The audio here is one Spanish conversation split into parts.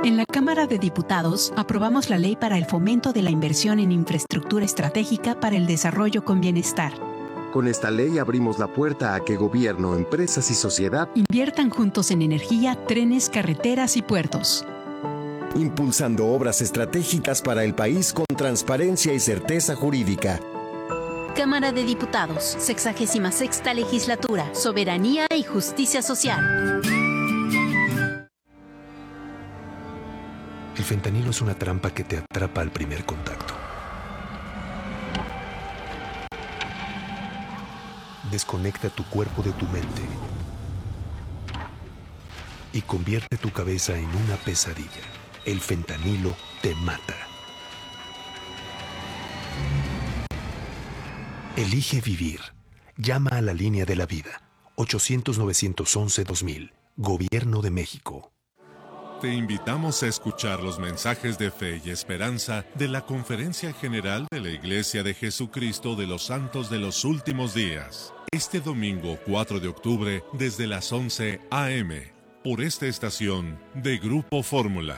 En la Cámara de Diputados aprobamos la Ley para el Fomento de la Inversión en Infraestructura Estratégica para el Desarrollo con Bienestar. Con esta ley abrimos la puerta a que gobierno, empresas y sociedad inviertan juntos en energía, trenes, carreteras y puertos. Impulsando obras estratégicas para el país con transparencia y certeza jurídica. Cámara de Diputados, 66ª Legislatura, Soberanía y Justicia Social. El fentanilo es una trampa que te atrapa al primer contacto. Desconecta tu cuerpo de tu mente y convierte tu cabeza en una pesadilla. El fentanilo te mata. Elige vivir. Llama a la línea de la vida. 800-911-2000. Gobierno de México. Te invitamos a escuchar los mensajes de fe y esperanza de la Conferencia General de la Iglesia de Jesucristo de los Santos de los Últimos Días. Este domingo 4 de octubre desde las 11 a.m. por esta estación de Grupo Fórmula.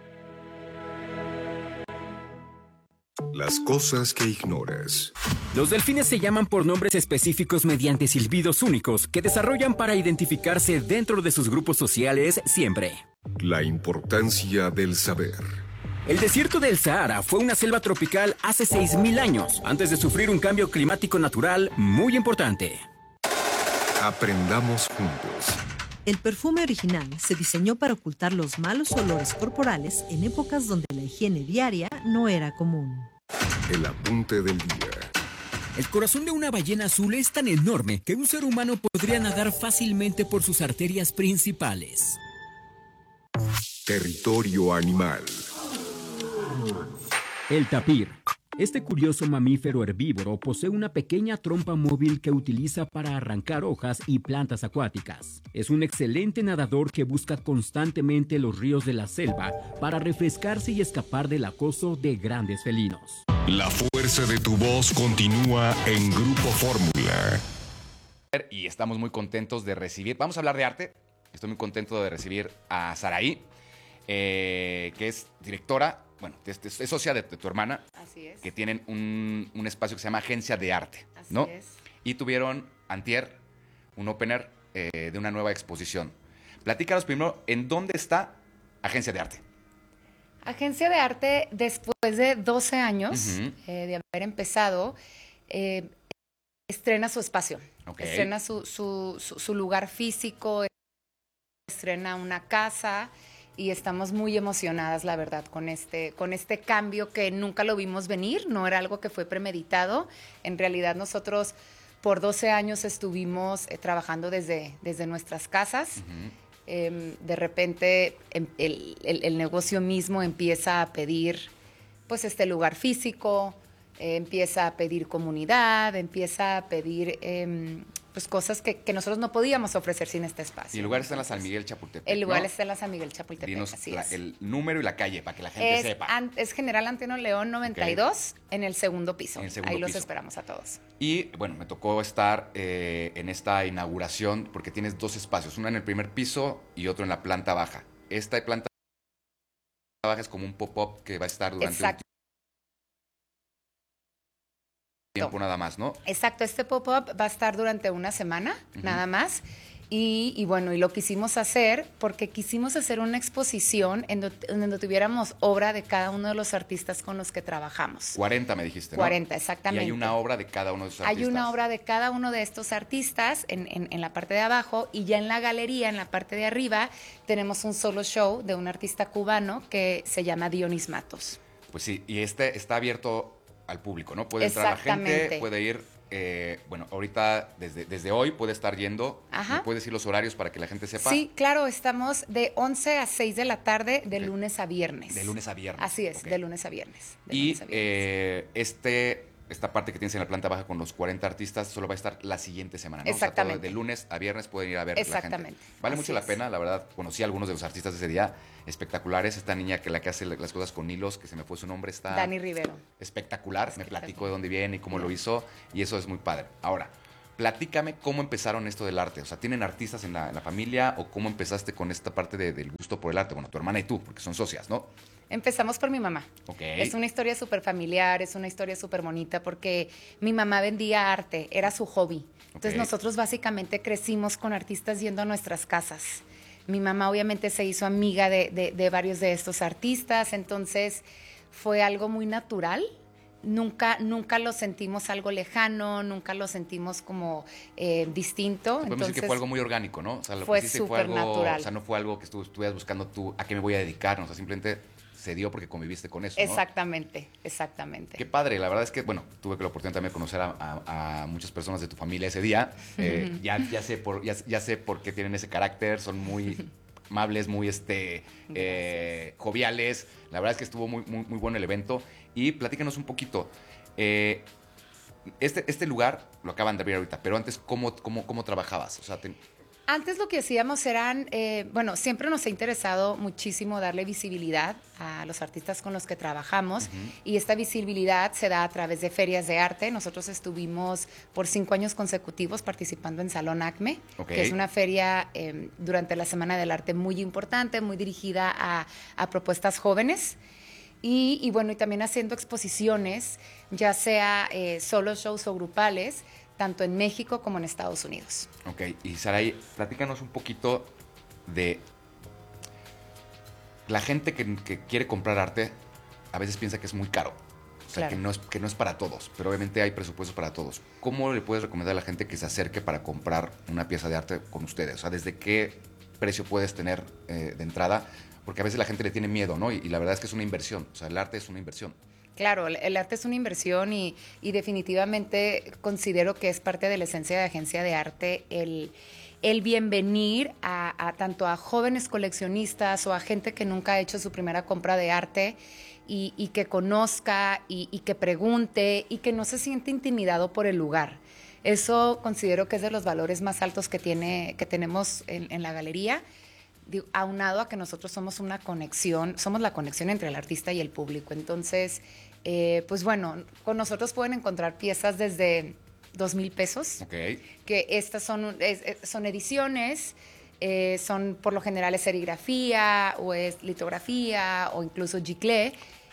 Las cosas que ignoras. Los delfines se llaman por nombres específicos mediante silbidos únicos que desarrollan para identificarse dentro de sus grupos sociales siempre. La importancia del saber. El desierto del Sahara fue una selva tropical hace 6.000 años, antes de sufrir un cambio climático natural muy importante. Aprendamos juntos. El perfume original se diseñó para ocultar los malos olores corporales en épocas donde la higiene diaria no era común. El apunte del día. El corazón de una ballena azul es tan enorme que un ser humano podría nadar fácilmente por sus arterias principales. Territorio animal. El tapir. Este curioso mamífero herbívoro posee una pequeña trompa móvil que utiliza para arrancar hojas y plantas acuáticas. Es un excelente nadador que busca constantemente los ríos de la selva para refrescarse y escapar del acoso de grandes felinos. La fuerza de tu voz continúa en Grupo Fórmula. Y estamos muy contentos de recibir, vamos a hablar de arte, estoy muy contento de recibir a Saraí, que es directora, bueno, es socia de tu hermana. Así es. Que tienen un espacio que se llama Agencia de Arte, Así ¿no? es. Y tuvieron antier un opener de una nueva exposición. Platícanos primero, ¿en dónde está Agencia de Arte? Agencia de Arte, después de 12 años de haber empezado, estrena su espacio. Okay. Estrena su lugar físico, estrena una casa. Y estamos muy emocionadas, la verdad, con este cambio que nunca lo vimos venir, no era algo que fue premeditado. En realidad nosotros por 12 años estuvimos trabajando desde nuestras casas. De repente el negocio mismo empieza a pedir pues este lugar físico, empieza a pedir comunidad, empieza a pedir pues cosas que nosotros no podíamos ofrecer sin este espacio. Y el lugar está en la San Miguel Chapultepec, El lugar ¿no? está en la San Miguel Chapultepec, Dinos así es. el número y la calle para que la gente sepa. Es General Antonio León 92, en el segundo piso. Ahí los esperamos a todos. Y bueno, me tocó estar en esta inauguración porque tienes dos espacios, uno en el primer piso y otro en la planta baja. Esta planta baja es como un pop-up que va a estar durante un tiempo nada más, ¿no? Exacto, este pop-up va a estar durante una semana, nada más. Y bueno, y lo quisimos hacer porque quisimos hacer una exposición en donde tuviéramos obra de cada uno de los artistas con los que trabajamos. 40 me dijiste, ¿no? 40, exactamente. Y hay una obra de cada uno de esos artistas. Hay una obra de cada uno de estos artistas en la parte de abajo, y ya en la galería, en la parte de arriba, tenemos un solo show de un artista cubano que se llama Dionis Matos. Pues sí, y este está abierto al público, ¿no? Puede entrar la gente, puede ir, bueno, ahorita desde hoy puede estar yendo. ¿Me puedes decir los horarios para que la gente sepa? Sí, claro, estamos de 11 a 6 de la tarde, de lunes a viernes. De lunes a viernes. Así es, de lunes a viernes. Esta parte que tienes en la planta baja con los 40 artistas solo va a estar la siguiente semana, ¿no? Exactamente. O sea, de lunes a viernes pueden ir a ver la gente. Exactamente. Vale mucho la pena, la verdad. Conocí a algunos de los artistas de ese día, espectaculares. Esta niña la que hace las cosas con hilos, que se me fue su nombre, está... Dani Rivero. Espectacular. Me platicó de dónde viene y cómo lo hizo, y eso es muy padre. Ahora, platícame cómo empezaron esto del arte. O sea, ¿tienen artistas en la familia o cómo empezaste con esta parte del gusto por el arte? Bueno, tu hermana y tú, porque son socias, ¿no? Empezamos por mi mamá. Okay. Es una historia súper familiar, es una historia súper bonita porque mi mamá vendía arte, era su hobby. Entonces nosotros básicamente crecimos con artistas yendo a nuestras casas. Mi mamá obviamente se hizo amiga de varios de estos artistas, entonces fue algo muy natural. Nunca lo sentimos algo lejano, nunca lo sentimos como distinto. Podemos decir que fue algo muy orgánico, ¿no? O sea, fue súper natural. O sea, no fue algo que estuvieras buscando tú, ¿a qué me voy a dedicar? O sea, simplemente se dio porque conviviste con eso, ¿no? Exactamente. Qué padre, la verdad es que, bueno, tuve la oportunidad también de conocer a muchas personas de tu familia ese día. Ya sé por qué tienen ese carácter, son muy amables, muy joviales. La verdad es que estuvo muy, muy, muy bueno el evento. Y platícanos un poquito. Este lugar lo acaban de abrir ahorita, pero antes, ¿cómo trabajabas? O sea, Antes lo que hacíamos eran, siempre nos ha interesado muchísimo darle visibilidad a los artistas con los que trabajamos y esta visibilidad se da a través de ferias de arte. Nosotros estuvimos por 5 años consecutivos participando en Salón ACME, que es una feria durante la Semana del Arte muy importante, muy dirigida a propuestas jóvenes. Y también haciendo exposiciones, ya sea solo shows o grupales, tanto en México como en Estados Unidos. Ok, y Saray, platícanos un poquito de la gente que quiere comprar arte, a veces piensa que es muy caro, o sea, claro, que no es para todos, pero obviamente hay presupuestos para todos. ¿Cómo le puedes recomendar a la gente que se acerque para comprar una pieza de arte con ustedes? O sea, ¿desde qué precio puedes tener de entrada? Porque a veces la gente le tiene miedo, ¿no? Y la verdad es que es una inversión, o sea, el arte es una inversión. Claro, el arte es una inversión y definitivamente considero que es parte de la esencia de agencia de arte el bienvenir a tanto a jóvenes coleccionistas o a gente que nunca ha hecho su primera compra de arte y que conozca y que pregunte y que no se siente intimidado por el lugar. Eso considero que es de los valores más altos que tenemos en la galería. Aunado a que nosotros somos una conexión, somos la conexión entre el artista y el público. Entonces, con nosotros pueden encontrar piezas desde 2,000 pesos. Okay. Que estas son ediciones, son por lo general es serigrafía o es litografía o incluso giclé.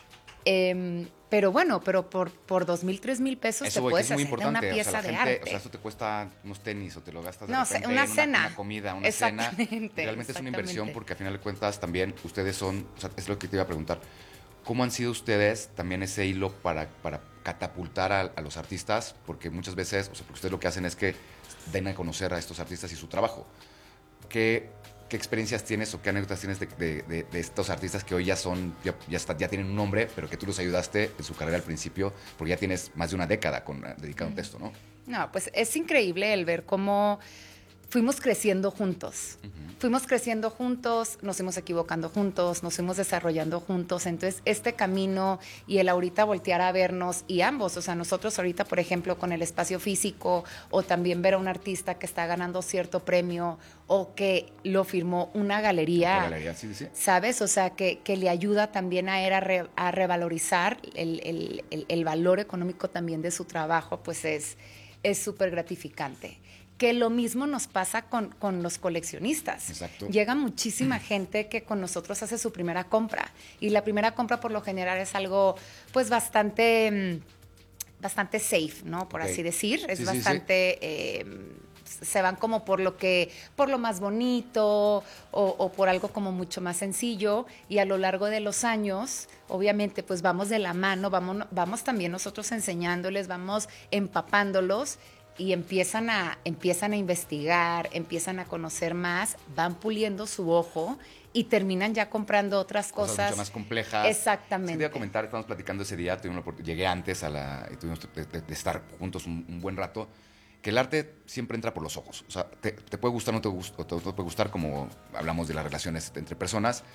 Pero por 2,000, 3,000 pesos eso te puedes hacer una pieza de arte. O sea, eso te cuesta unos tenis o te lo gastas de repente una cena. Una comida, una cena. Realmente es una inversión porque al final de cuentas también ustedes son, o sea, es lo que te iba a preguntar, ¿cómo han sido ustedes también ese hilo para catapultar a los artistas? Porque muchas veces, o sea, porque ustedes lo que hacen es que den a conocer a estos artistas y su trabajo. ¿Qué experiencias tienes o qué anécdotas tienes de estos artistas que hoy ya tienen un nombre, pero que tú los ayudaste en su carrera al principio, porque ya tienes más de una década dedicándote a esto, ¿no? No, pues es increíble el ver cómo fuimos creciendo juntos. Fuimos creciendo juntos, nos fuimos equivocando juntos, nos fuimos desarrollando juntos. Entonces, este camino y el ahorita voltear a vernos y ambos, o sea, nosotros ahorita, por ejemplo, con el espacio físico o también ver a un artista que está ganando cierto premio o que lo firmó una galería, sí. ¿Sabes? O sea, que le ayuda también a revalorizar el valor económico también de su trabajo, pues es súper gratificante. Que lo mismo nos pasa con los coleccionistas. Exacto. Llega muchísima gente que con nosotros hace su primera compra. Y la primera compra por lo general es algo pues bastante safe, ¿no? Por así decir. Es bastante... se van como por lo más bonito o por algo como mucho más sencillo, y a lo largo de los años, obviamente, pues vamos de la mano, vamos también nosotros enseñándoles, vamos empapándolos, y empiezan a investigar, empiezan a conocer más, van puliendo su ojo y terminan ya comprando otras cosas mucho más complejas. Exactamente. Sí, te iba a comentar, estábamos platicando ese día, llegué antes y tuvimos de estar juntos un buen rato, que el arte siempre entra por los ojos. O sea, te puede gustar o no te puede gustar, como hablamos de las relaciones entre personas,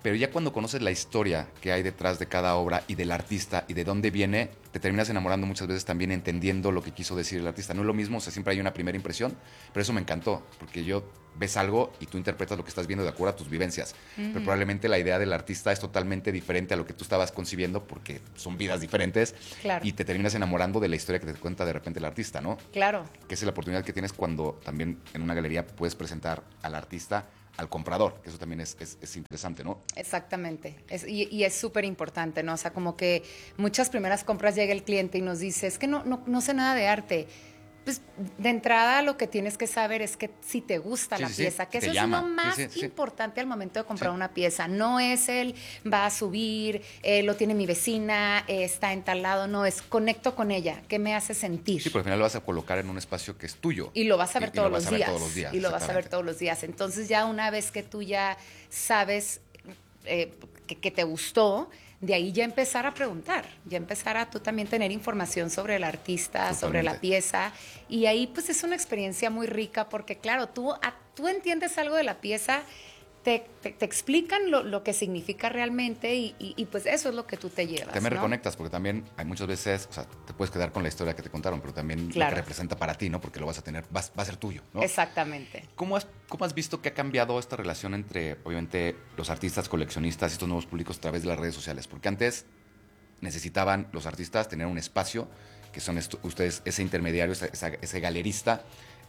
Pero ya cuando conoces la historia que hay detrás de cada obra y del artista y de dónde viene, te terminas enamorando muchas veces también entendiendo lo que quiso decir el artista. No es lo mismo, o sea, siempre hay una primera impresión, pero eso me encantó, porque ves algo y tú interpretas lo que estás viendo de acuerdo a tus vivencias. Pero probablemente la idea del artista es totalmente diferente a lo que tú estabas concibiendo, porque son vidas diferentes. Claro. Y te terminas enamorando de la historia que te cuenta de repente el artista, ¿no? Claro. Que es la oportunidad que tienes cuando también en una galería puedes presentar al artista al comprador, que eso también es interesante, ¿no? Exactamente, y es súper importante, ¿no? O sea, como que muchas primeras compras llega el cliente y nos dice, es que no sé nada de arte. Pues de entrada lo que tienes que saber es que si te gusta la pieza, que eso es lo más importante al momento de comprar una pieza. No es va a subir, lo tiene mi vecina, está en tal lado, no, es conecto con ella, ¿qué me hace sentir? Sí, pero al final lo vas a colocar en un espacio que es tuyo. Y lo vas a ver todos los días. Y lo vas a ver exactamente. todos los días. Entonces ya una vez que tú ya sabes que te gustó, de ahí ya empezar a preguntar, ya empezar a tú también tener información sobre el artista, Totalmente. sobre la pieza, y ahí pues es una experiencia muy rica porque claro, tú entiendes algo de la pieza, te explican lo que significa realmente y pues eso es lo que tú te llevas. También ¿no? reconectas, porque también hay muchas veces, o sea, te puedes quedar con la historia que te contaron, pero también Claro. lo que representa para ti, ¿no? Porque lo vas a tener, va a ser tuyo, ¿no? Exactamente. ¿Cómo has visto que ha cambiado esta relación entre, obviamente, los artistas, coleccionistas y estos nuevos públicos a través de las redes sociales? Porque antes necesitaban los artistas tener un espacio, que son ustedes, ese intermediario, ese galerista,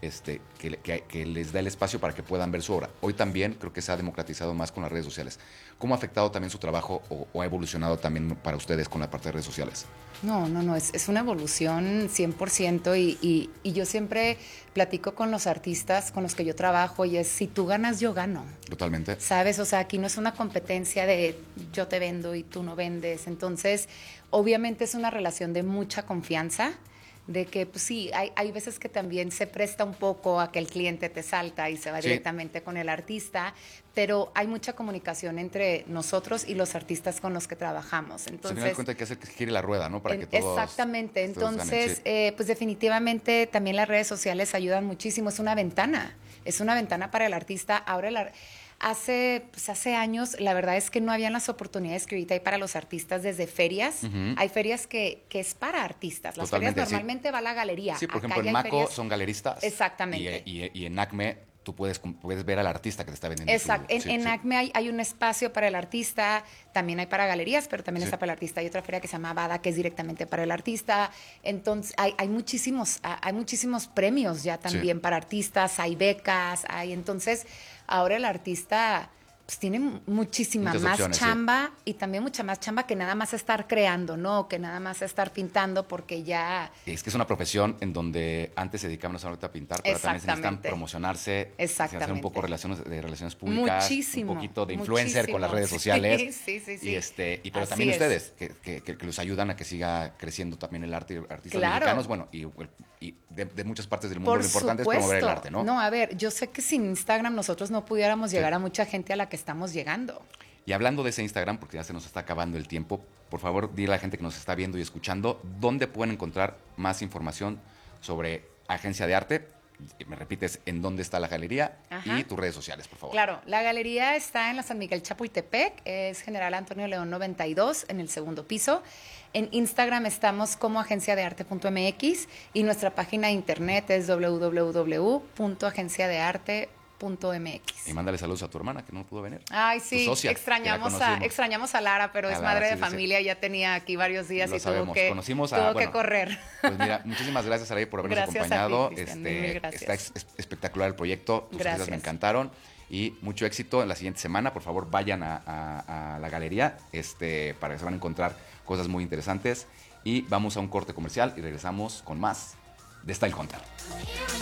que les da el espacio para que puedan ver su obra. Hoy también creo que se ha democratizado más con las redes sociales. ¿Cómo ha afectado también su trabajo o ha evolucionado también para ustedes con la parte de redes sociales? No, es una evolución 100% y yo siempre platico con los artistas con los que yo trabajo y es, si tú ganas, yo gano. Totalmente. ¿Sabes? O sea, aquí no es una competencia de yo te vendo y tú no vendes. Entonces, obviamente es una relación de mucha confianza, de que, pues sí, hay veces que también se presta un poco a que el cliente te salta y se va directamente con el artista, pero hay mucha comunicación entre nosotros y los artistas con los que trabajamos. Entonces, al final de cuentas hay que hacer que gire la rueda, ¿no? Para que todos... Exactamente. Entonces, ganen, pues definitivamente también las redes sociales ayudan muchísimo. Es una ventana para el artista. Ahora Hace años, la verdad es que no habían las oportunidades que ahorita hay para los artistas desde ferias. Hay ferias que es para artistas. Las Totalmente, ferias normalmente va a la galería. Sí, por Acá ejemplo, en ya hay Maco ferias... son galeristas. Exactamente. Y en ACME tú puedes ver al artista que te está vendiendo. Exacto. En ACME hay un espacio para el artista, también hay para galerías, pero también está para el artista. Hay otra feria que se llama Bada, que es directamente para el artista. Entonces, hay muchísimos premios ya también para artistas, hay becas, entonces, ahora el artista pues tiene muchísima muchas más opciones, chamba y también mucha más chamba que nada más estar creando, ¿no? Que nada más estar pintando porque ya... Es que es una profesión en donde antes se dedicaban no solamente a pintar, pero también se necesitan promocionarse, hacer un poco de relaciones públicas, Muchísimo, un poquito de influencer con las redes sociales. Sí. Pero Así también es. ustedes, que los ayudan a que siga creciendo también el arte, artistas Claro. mexicanos, bueno, y de muchas partes del mundo. Por Lo importante supuesto. es promover el arte, ¿no? No, a ver, yo sé que sin Instagram nosotros no pudiéramos llegar a mucha gente a la que estamos llegando. Y hablando de ese Instagram, porque ya se nos está acabando el tiempo, por favor, dile a la gente que nos está viendo y escuchando dónde pueden encontrar más información sobre Agencia de Arte. Me repites en dónde está la galería. Ajá. Y tus redes sociales, por favor. Claro, la galería está en la San Miguel Chapultepec, es General Antonio León 92, en el segundo piso. En Instagram estamos como agenciadearte.mx y nuestra página de internet es www.agenciadearte.mx. Y mándale saludos a tu hermana que no pudo venir. Ay, Tu sí, socia, extrañamos a Lara, pero es Lara, madre de sí, familia, ya tenía aquí varios días Lo y sabemos. tuvo que correr. Pues mira, muchísimas gracias, Araí, por habernos Gracias acompañado. a ti, Cristian, mil gracias. Está espectacular el proyecto, tus piezas me encantaron y mucho éxito en la siguiente semana. Por favor, vayan a la galería para que se van a encontrar cosas muy interesantes. Y vamos a un corte comercial y regresamos con más de Style Hunter.